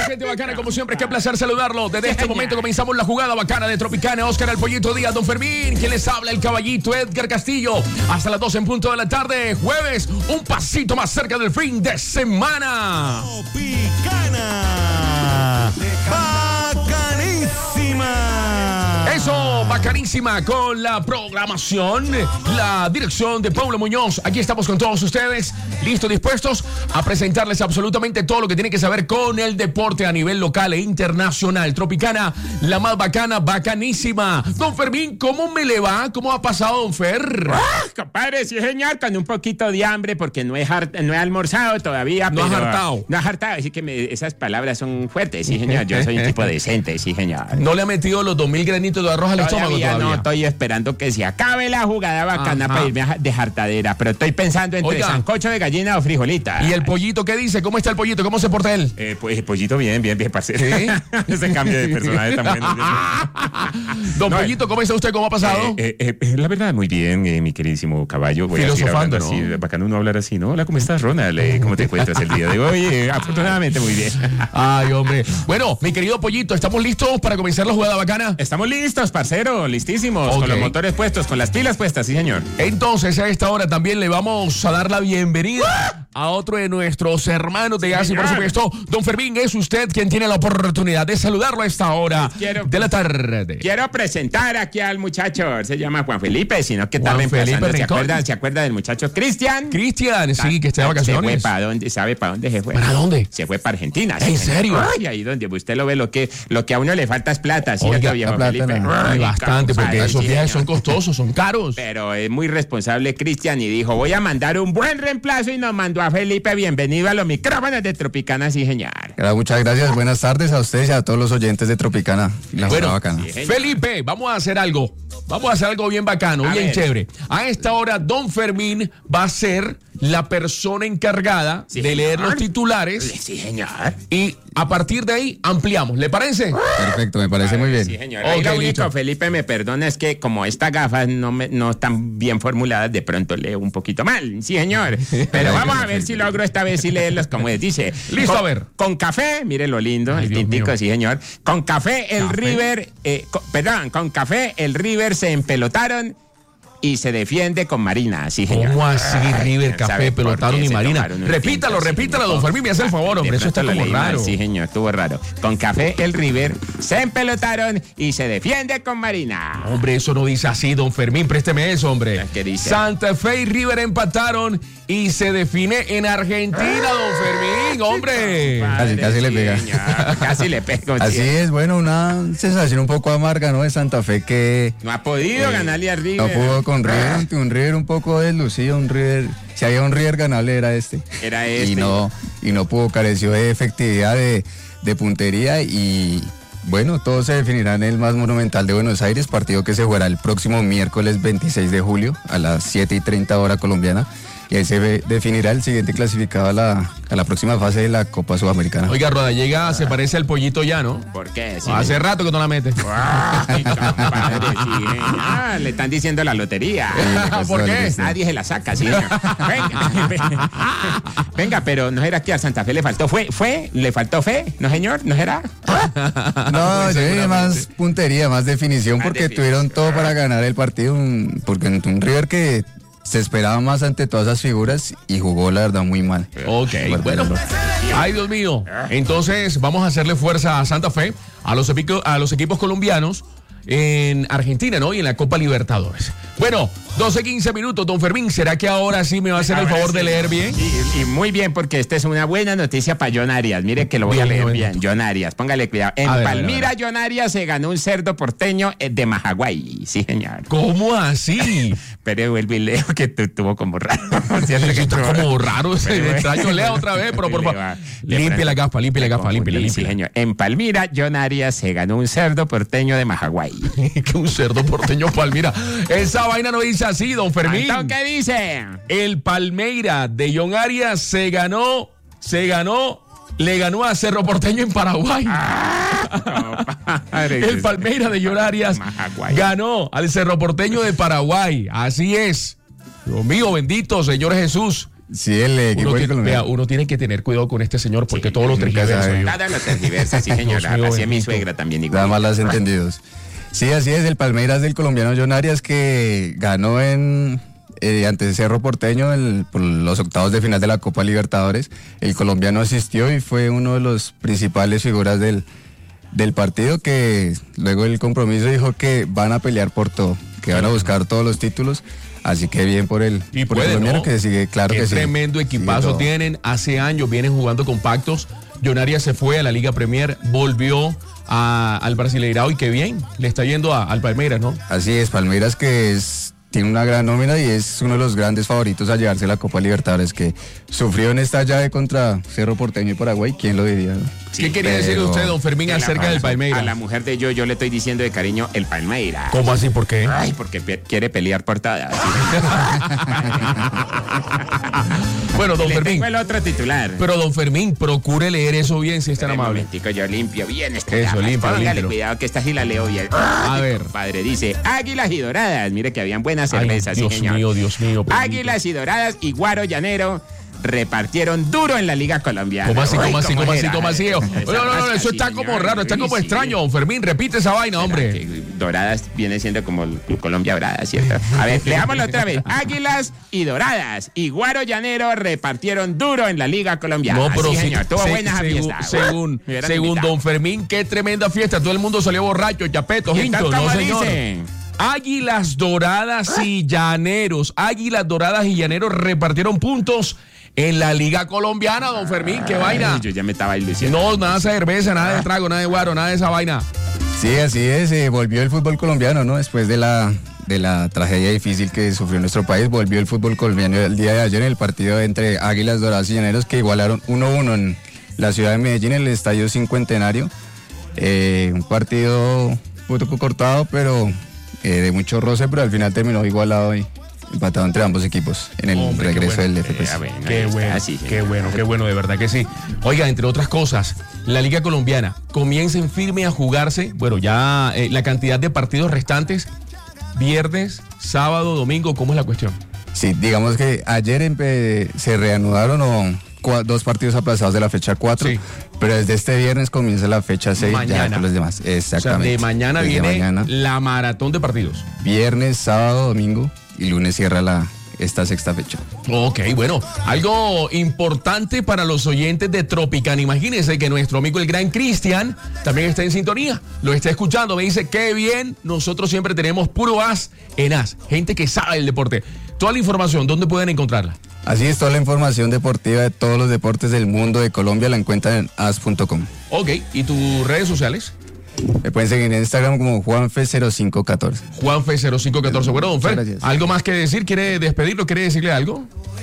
gente bacana, como siempre, qué placer saludarlo. Desde este momento comenzamos la jugada bacana de Tropicana. Oscar el Pollito Díaz, Don Fermín, quien les habla, el caballito Edgar Castillo. Hasta las 12 en punto de la tarde, jueves, un pasito más cerca del fin de semana. Tropicana. Bacanísima. Eso, bacanísima, con la programación, la dirección de Paulo Muñoz. Aquí estamos con todos ustedes, listos, dispuestos a presentarles absolutamente todo lo que tiene que saber con el deporte a nivel local e internacional. Tropicana, la más bacana, bacanísima. Don Fermín, ¿cómo me le va? ¿Cómo ha pasado, don Fer? Compadre, sí, señor, con un poquito de hambre porque no he almorzado todavía. No has hartado. No has hartado, así que esas palabras son fuertes, sí, señor. Yo soy un tipo decente, sí, señor. ¿No le ha metido los 2000 granitos de arroz al estómago todavía? No, estoy esperando que se acabe la jugada bacana para irme de jartadera, pero estoy pensando entre sancocho de gallina o frijolita. ¿Y el pollito qué dice? ¿Cómo está el pollito? ¿Cómo se porta él? Pues el pollito bien, parcero. ¿Sí? Ese cambio de personaje tan bueno. Don Pollito, ¿cómo está usted? ¿Cómo ha pasado? La verdad, muy bien, mi queridísimo caballo. Voy filosofando, a seguir, ¿no? Así, bacano no hablar así, ¿no? Hola, ¿cómo estás, Ronald? ¿Cómo te encuentras el día de hoy? Afortunadamente, muy bien. Ay, hombre. Bueno, mi querido Pollito, ¿estamos listos para comenzar la jugada bacana? Estamos listos, parcero, listísimos, con los motores puestos, con las pilas puestas, sí, señor. Entonces, a esta hora también le vamos a dar la bienvenida a otro de nuestros hermanos de gas y, por supuesto, don Fermín, es usted quien tiene la oportunidad de saludarlo a esta hora de la tarde. Quiero presentar aquí al muchacho, se llama Juan Felipe, sino que está reemplazando. ¿Se acuerda del muchacho Cristian? Cristian, sí, que está de vacaciones. Se fue para dónde, ¿sabe para dónde se fue? ¿Para dónde? Se fue para Argentina. ¿En serio? Ay, ahí donde usted lo ve, lo que a uno le falta es plata, ¿sí? Oiga, viejo plata, Felipe. Ay, bastante, porque esos viajes son costosos, son caros. Pero es muy responsable Cristian y dijo, voy a mandar un buen reemplazo, y nos mandó a Felipe. Bienvenido a los micrófonos de Tropicana, sí, señor. Muchas gracias, buenas tardes a ustedes y a todos los oyentes de Tropicana. Bueno, bacana. Sí, Felipe, vamos a hacer algo bien bacano, bien chévere. A esta hora, don Fermín va a ser la persona encargada de leer los titulares. Sí, señor. Y a partir de ahí ampliamos, ¿le parece? Perfecto, me parece muy bien. Sí, señor. Lo único, Felipe, me perdona, es que como estas gafas no están bien formuladas, de pronto leo un poquito mal. Sí, señor. Pero vamos a ver si logro esta vez y leerlos como dice. Listo, a ver. Con café, mire lo lindo, el tintico, sí, señor. Con café, el River, con café, el River se empelotaron y se defiende con Marina, sí, señor. ¿Cómo así, River, Café, pelotaron y Marina? Repítalo, don Fermín, me hace el favor, hombre, eso está como raro. Sí, señor, estuvo raro. Con Café, el River se empelotaron y se defiende con Marina. Hombre, eso no dice así, don Fermín, présteme eso, hombre. ¿Qué dice? Santa Fe y River empataron y se define en Argentina, don Fermín, hombre. Casi le pega. Casi le pega. Así es, bueno, una sensación un poco amarga, ¿no? De Santa Fe que no ha podido ganarle a River. No pudo con River, un River un poco deslucido, un River, si había un River ganable era este. Y no pudo, careció de efectividad, de puntería, y bueno, todo se definirá en el más monumental de Buenos Aires, partido que se jugará el próximo miércoles 26 de julio a las 7:30 hora colombiana. Y ahí se definirá el siguiente clasificado a la próxima fase de la Copa Sudamericana. Oiga, Rodallega se parece al Pollito ya, ¿no? ¿Por qué? Sí, hace rato que no la mete. Ay, compadre, sí. Le están diciendo la lotería. ¿Por qué? Nadie se la saca, sí. Venga, pero ¿no era que a Santa Fe le faltó ¿Le faltó fe? ¿No, señor? ¿No era? No, yo diría más puntería, más definición, porque tuvieron todo para ganar el partido. Porque un River que se esperaba más ante todas esas figuras y jugó, la verdad, muy mal. Ok, bueno. Ay, Dios mío. Entonces, vamos a hacerle fuerza a Santa Fe, a los equipos colombianos en Argentina, ¿no? Y en la Copa Libertadores. Bueno, 12:15 minutos, don Fermín. ¿Será que ahora sí me va a hacer el favor de leer bien? Y muy bien, porque esta es una buena noticia para John Arias. Mire que lo voy a leer bien. John Arias, póngale cuidado. En Palmira, John Arias se ganó un cerdo porteño de Majaguay. Sí, señor. ¿Cómo así? Pero vuelve y leo que estuvo como raro. Está como raro ese extraño. Lea otra vez, pero por favor. Limpie la gafa. Sí, señor. En Palmira, John Arias se ganó un cerdo porteño de Majaguay. Que un cerdo porteño Palmira. Esa vaina no dice así, don Fermín. ¿Qué dice? El Palmeira de John Arias le ganó a Cerro Porteño en Paraguay. El Palmeira de John Arias ganó al Cerro Porteño de Paraguay. Así es. Dios mío, bendito Señor Jesús. Sí, el equipo colombiano. Uno tiene que tener cuidado con este señor porque todo lo tergiversa. Nada lo tergiversa, sí, señora. Así es mi suegra también igual. Nada más las entendidos. Sí, así es, el Palmeiras del colombiano John Arias, que ganó ante Cerro Porteño por los octavos de final de la Copa Libertadores. El colombiano asistió y fue uno de los principales figuras del partido, que luego el compromiso dijo que van a pelear por todo, que van a buscar todos los títulos. Así que bien por el colombiano, ¿no? Que sigue, claro que sí. Tremendo equipazo tienen, hace años vienen jugando compactos. John Arias se fue a la Liga Premier, volvió al Brasileirao y qué bien, le está yendo al Palmeiras, ¿no? Así es, Palmeiras que tiene una gran nómina y es uno de los grandes favoritos a llevarse la Copa Libertadores, que sufrió en esta llave contra Cerro Porteño y Paraguay, ¿quién lo diría, ¿no? Sí, ¿qué quería decir usted, don Fermín, acerca del Palmeiras? A la mujer de yo le estoy diciendo de cariño el Palmeiras. ¿Cómo así? ¿Por qué? Ay, porque quiere pelear por todas. Bueno, don Fermín. Tengo el otro titular. Pero don Fermín, procure leer eso bien si es tan amable. Un momentico, yo limpio bien esta. Eso, limpio. Póngale cuidado que esta sí la leo bien. A ver. Padre, dice, Águilas y Doradas. Mire que habían buenas cervezas, Dios sí, señor. Dios mío. Águilas y Doradas y Guaro Llanero repartieron duro en la Liga Colombiana. ¿Cómo así? No, eso está como raro, está como extraño, don Fermín. Repite esa vaina, hombre. Doradas viene siendo como Colombia Dorada, ¿cierto? A ver, leámoslo otra vez. Águilas y Doradas y Guaro Llanero repartieron duro en la Liga Colombiana. No, pero sí, señor, tuvo buenas fiestas. Según don Fermín, qué tremenda fiesta. Todo el mundo salió borracho, chapetos, hinchos, no señor. Águilas Doradas y Llaneros. Águilas Doradas y Llaneros repartieron puntos en la Liga Colombiana, don Fermín. ¿Qué vaina? Yo ya me estaba ilusionando. No, nada de cerveza, nada de trago, nada de guaro, nada de esa vaina. Sí, así es. Volvió el fútbol colombiano, ¿no? Después de la tragedia difícil que sufrió nuestro país, volvió el fútbol colombiano el día de ayer en el partido entre Águilas Doradas y Llaneros, que igualaron 1-1 en la ciudad de Medellín, en el Estadio Cincuentenario. Un partido un poco cortado, pero de mucho roce, pero al final terminó igualado y empatado entre ambos equipos en el regreso del FPC. Qué bueno, de verdad que sí. Oiga, entre otras cosas, la Liga Colombiana comienza en firme a jugarse, bueno, ya la cantidad de partidos restantes, viernes, sábado, domingo, ¿cómo es la cuestión? Sí, digamos que ayer se reanudaron 2 partidos aplazados de la fecha 4, sí. Pero desde este viernes comienza la fecha 6 ya con los demás. Exactamente. O sea, de mañana viene la maratón de partidos. Viernes, sábado, domingo y lunes cierra esta sexta fecha. Ok, bueno, algo importante para los oyentes de Tropicana. Imagínense que nuestro amigo el gran Cristian también está en sintonía, lo está escuchando, me dice, qué bien, nosotros siempre tenemos puro as en as, gente que sabe el deporte. Toda la información, ¿dónde pueden encontrarla? Así es, toda la información deportiva de todos los deportes del mundo de Colombia la encuentran en as.com. Ok, ¿y tus redes sociales? Me pueden seguir en Instagram como Juanfe0514. Juanfe0514. Bueno, don Fer, ¿algo más que decir? ¿Quiere despedirlo? ¿Quiere decirle algo?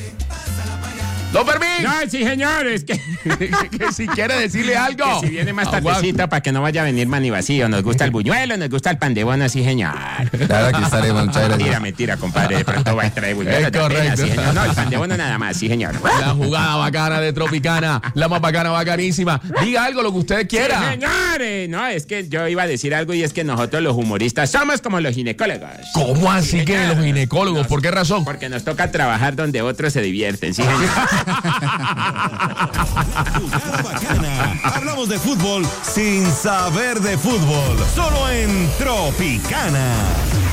¡Don Fermín! No, sí, señores. que si quiere decirle algo. Que si viene más tardecita para que no vaya a venir mani vacío. Nos gusta el buñuelo, nos gusta el pan de bono, sí, señor. Claro, aquí estaremos, muchas gracias. Mentira, compadre. De pronto va a traer buñuelo. Es correcto. Sí, señor. No, el pan de bono nada más, sí, señor. La jugada bacana de Tropicana. La más bacana, bacanísima. Diga algo, lo que usted quiera. Sí, señores. No, es que yo iba a decir algo y es que nosotros los humoristas somos como los ginecólogos. ¿Cómo así que los ginecólogos? ¿Por qué razón? Porque nos toca trabajar donde otros se divierten, sí, señor. Hablamos de fútbol sin saber de fútbol. Solo en Tropicana.